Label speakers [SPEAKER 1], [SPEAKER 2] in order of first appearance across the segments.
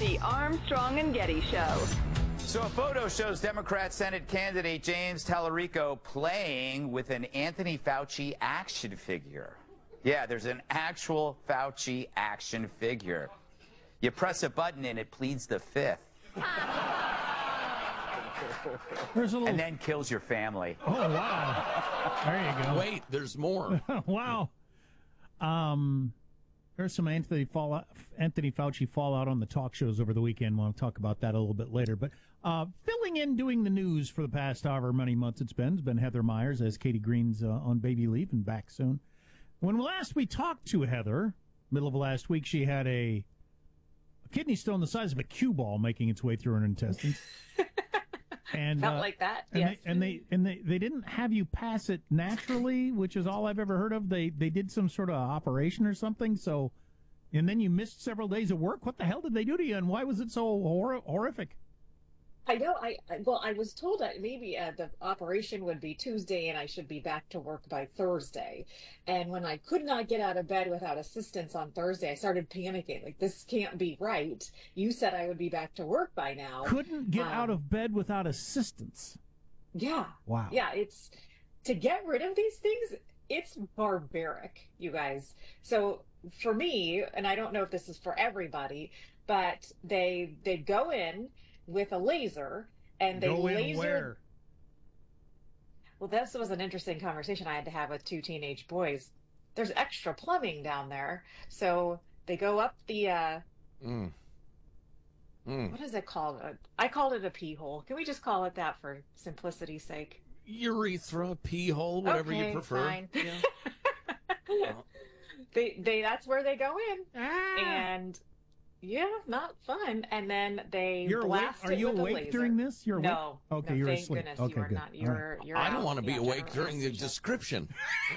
[SPEAKER 1] The Armstrong and Getty Show.
[SPEAKER 2] So a photo shows Democrat Senate candidate James Tallarico playing with an Anthony Fauci action figure. Yeah, there's an actual Fauci action figure. You press a button and it pleads the fifth. And then kills your family.
[SPEAKER 3] Oh, wow. There you go.
[SPEAKER 4] Wait, there's more.
[SPEAKER 3] Wow. There's some Anthony Fauci fallout on the talk shows over the weekend. We'll talk about that a little bit later. But filling in, doing the news for the past however many months it's been Heather Myers, as Katie Green's on baby leave and back soon. When last we talked to Heather, middle of last week, she had a kidney stone the size of a cue ball making its way through her intestines. And
[SPEAKER 5] felt like that.
[SPEAKER 3] And
[SPEAKER 5] yes.
[SPEAKER 3] They didn't have you pass it naturally, which is all I've ever heard of. They did some sort of operation or something. So, and then you missed several days of work. What the hell did they do to you, and why was it so horrific?
[SPEAKER 5] I know. I was told that maybe the operation would be Tuesday and I should be back to work by Thursday. And when I could not get out of bed without assistance on Thursday, I started panicking. Like, this can't be right. You said I would be back to work by now.
[SPEAKER 3] Couldn't get out of bed without assistance.
[SPEAKER 5] Yeah.
[SPEAKER 3] Wow.
[SPEAKER 5] Yeah. It's to get rid of these things. It's barbaric, you guys. So for me, and I don't know if this is for everybody, but they go in with a laser, and they laser.
[SPEAKER 3] Where?
[SPEAKER 5] Well, this was an interesting conversation I had to have with two teenage boys. There's extra plumbing down there, so they go up the. What is it called? I called it a pee hole. Can we just call it that for simplicity's sake?
[SPEAKER 4] Urethra, pee hole, whatever you prefer.
[SPEAKER 5] Fine. Yeah. They that's where they go in, and. Yeah, not fun. And then they blast it with a laser.
[SPEAKER 3] Are you awake during this? You're awake?
[SPEAKER 5] No.
[SPEAKER 3] Okay,
[SPEAKER 5] no,
[SPEAKER 3] you're
[SPEAKER 5] thank
[SPEAKER 3] asleep.
[SPEAKER 5] goodness
[SPEAKER 3] Okay,
[SPEAKER 5] you are
[SPEAKER 3] good.
[SPEAKER 5] not. You're
[SPEAKER 4] I don't want to be awake
[SPEAKER 5] general
[SPEAKER 4] during the
[SPEAKER 5] anesthesia.
[SPEAKER 4] description.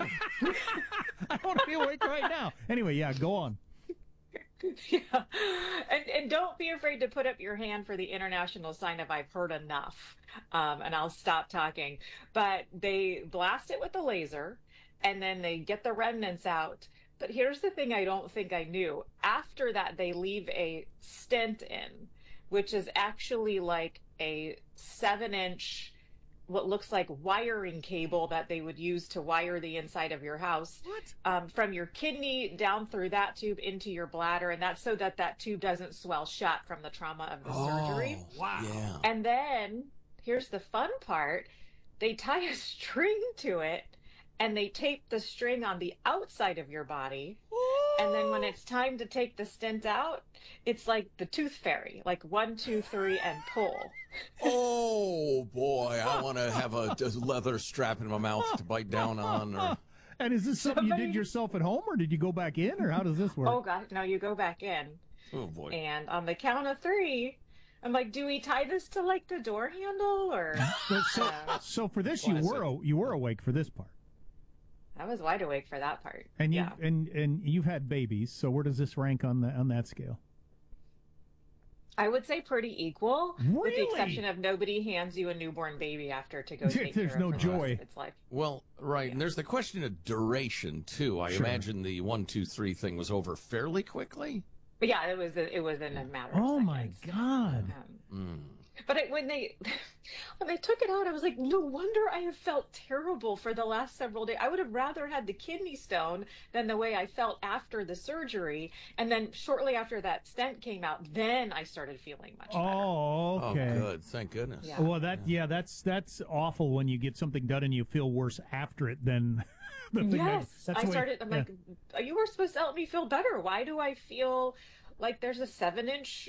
[SPEAKER 3] I want to be awake right now. Anyway, yeah, go on.
[SPEAKER 5] Yeah. And don't be afraid to put up your hand for the international sign of I've heard enough. And I'll stop talking. But they blast it with the laser, and then they get the remnants out. But here's the thing I don't think I knew. After that, they leave a stent in, which is actually like a 7-inch, what looks like wiring cable that they would use to wire the inside of your house.
[SPEAKER 3] What?
[SPEAKER 5] From your kidney down through that tube into your bladder. And that's so that tube doesn't swell shut from the trauma of the surgery.
[SPEAKER 3] Wow.
[SPEAKER 4] Yeah.
[SPEAKER 5] And then here's the fun part. They tie a string to it. And they tape the string on the outside of your body. And then when it's time to take the stent out, it's like the tooth fairy, like 1, 2, 3, and pull.
[SPEAKER 4] Oh, boy. I want to have a leather strap in my mouth to bite down on. Or...
[SPEAKER 3] And is this something you did yourself at home, or did you go back in, or how does this work?
[SPEAKER 5] Oh, God, no, you go back in.
[SPEAKER 4] Oh, boy.
[SPEAKER 5] And on the count of 3, I'm like, do we tie this to, like, the door handle, or?
[SPEAKER 3] So for this, you were awake for this part.
[SPEAKER 5] I was wide awake for that part.
[SPEAKER 3] And
[SPEAKER 5] yeah.
[SPEAKER 3] you've had babies, so where does this rank on that scale?
[SPEAKER 5] I would say pretty equal, with
[SPEAKER 3] Really?
[SPEAKER 5] the exception of nobody hands you a newborn baby after to go take
[SPEAKER 3] There's
[SPEAKER 5] care
[SPEAKER 3] no
[SPEAKER 5] of the
[SPEAKER 3] joy.
[SPEAKER 5] rest of its life.
[SPEAKER 4] Well, right.
[SPEAKER 5] Yeah.
[SPEAKER 4] And there's the question of duration, too. I
[SPEAKER 3] Sure.
[SPEAKER 4] imagine the 1, 2, 3 thing was over fairly quickly.
[SPEAKER 5] But yeah, it was in a matter of
[SPEAKER 3] Oh
[SPEAKER 5] seconds.
[SPEAKER 3] my God!
[SPEAKER 5] But when they took it out, I was like, no wonder I have felt terrible for the last several days. I would have rather had the kidney stone than the way I felt after the surgery. And then shortly after that stent came out, then I started feeling much better.
[SPEAKER 3] Oh, okay.
[SPEAKER 4] Oh, good. Thank goodness.
[SPEAKER 5] Yeah.
[SPEAKER 3] Well, that's awful when you get something done and you feel worse after it than the thing.
[SPEAKER 5] Yes,
[SPEAKER 3] that's
[SPEAKER 5] I
[SPEAKER 3] the way-
[SPEAKER 5] started. I'm
[SPEAKER 3] yeah.
[SPEAKER 5] like, you were supposed to help me feel better. Why do I feel like there's a 7-inch